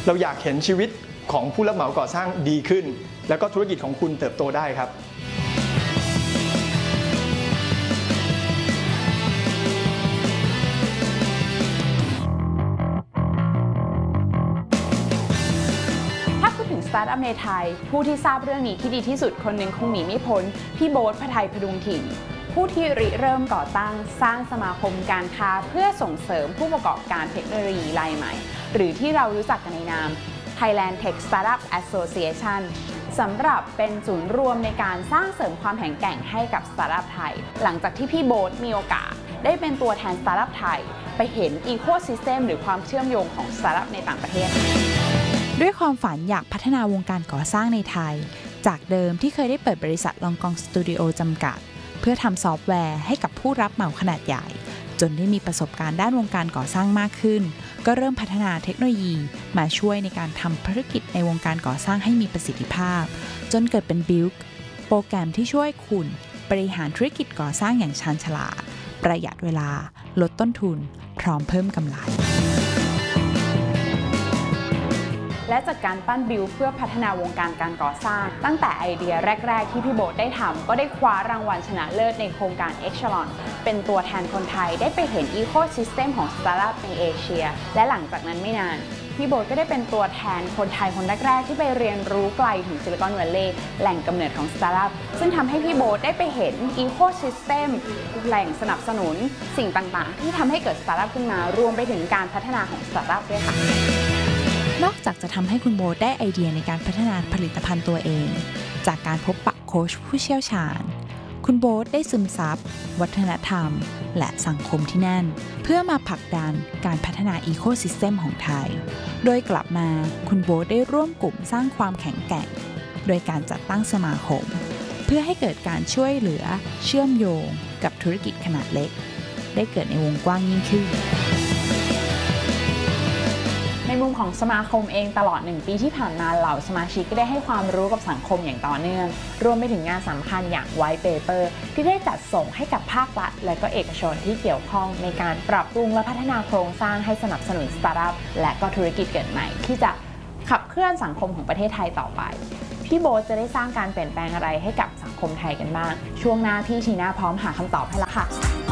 เราอยากเห็นชีวิตของผู้รับเหมาก่อสร้างดีขึ้นแล้วก็ธุรกิจของคุณเติบโตได้ครับสตาร์ทอัพในไทยผู้ที่ทราบเรื่องนี้ที่ดีที่สุดคนหนึ่งคงหนีไม่พ้นพี่โบ๊ท พไทยพดุงถิ่นผู้ที่ริเริ่มก่อตั้งสร้างสมาคมการค้าเพื่อส่งเสริมผู้ประกอบการเทคโนโลยีรายใหม่หรือที่เรารู้จักกันในนาม Thailand Tech Startup Association สำหรับเป็นศูนย์รวมในการสร้างเสริมความแข็งแกร่งให้กับสตาร์ทอัพไทยหลังจากที่พี่โบ๊ทมีโอกาสได้เป็นตัวแทนสตาร์ทอัพไทยไปเห็นอีโคซิสเต็มหรือความเชื่อมโยงของสตาร์ทอัพในต่างประเทศด้วยความฝันอยากพัฒนาวงการก่อสร้างในไทยจากเดิมที่เคยได้เปิดบริษัทลองกองสตูดิโอจำกัดเพื่อทำซอฟต์แวร์ให้กับผู้รับเหมาขนาดใหญ่จนได้มีประสบการณ์ด้านวงการก่อสร้างมากขึ้นก็เริ่มพัฒนาเทคโนโลยีมาช่วยในการทำธุรกิจในวงการก่อสร้างให้มีประสิทธิภาพจนเกิดเป็น Build โปรแกรมที่ช่วยคุณบริหารธุรกิจก่อสร้างอย่างชาญฉลาดประหยัดเวลาลดต้นทุนพร้อมเพิ่มกำไรและจากการปั้นบิลเพื่อพัฒนาวงการการก่อสร้างตั้งแต่ไอเดียแรกๆที่พี่โบ๊ทได้ทำก็ได้คว้ารางวัลชนะเลิศในโครงการ Echelon เป็นตัวแทนคนไทยได้ไปเห็นอีโคซิสเต็มของสตาร์ทอัพในเอเชียและหลังจากนั้นไม่นานพี่โบ๊ทก็ได้เป็นตัวแทนคนไทยคนแรกๆที่ไปเรียนรู้ไกลถึงซิลิคอนวัลเลย์แหล่งกำเนิดของสตาร์ทอัพซึ่งทำให้พี่โบ๊ทได้ไปเห็นอีโคซิสเต็มแหล่งสนับสนุนสิ่งต่างๆที่ทำให้เกิดสตาร์ทอัพขึ้นมารวมไปถึงการพัฒนาของสตาร์ทอัพด้วยค่ะนอกจากจะทำให้คุณโบ๊ทได้ไอเดียในการพัฒนาผลิตภัณฑ์ตัวเองจากการพบปะโค้ชผู้เชี่ยวชาญคุณโบ๊ทได้ซึมซับวัฒนธรรมและสังคมที่นั่นเพื่อมาผลักดันการพัฒนาอีโคซิสเต็มของไทยโดยกลับมาคุณโบ๊ทได้ร่วมกลุ่มสร้างความแข็งแกร่งโดยการจัดตั้งสมาคมเพื่อให้เกิดการช่วยเหลือเชื่อมโยงกับธุรกิจขนาดเล็กได้เกิดในวงกว้างยิ่งขึ้นในมุมของสมาคมเองตลอด1 ปีที่ผ่านมาเหล่าสมาชิกก็ได้ให้ความรู้กับสังคมอย่างต่อเนื่องรวมไปถึงงานสำคัญอย่าง White Paper ที่ได้จัดส่งให้กับภาครัฐและก็เอกชนที่เกี่ยวข้องในการปรับปรุงและพัฒนาโครงสร้างให้สนับสนุนสตาร์ทอัพและก็ธุรกิจเกิดใหม่ที่จะขับเคลื่อนสังคมของประเทศไทยต่อไปพี่โบ๊ทจะได้สร้างการเปลี่ยนแปลงอะไรให้กับสังคมไทยกันบ้างช่วงหน้าพี่ชีน่าพร้อมหาคำตอบให้แล้วค่ะ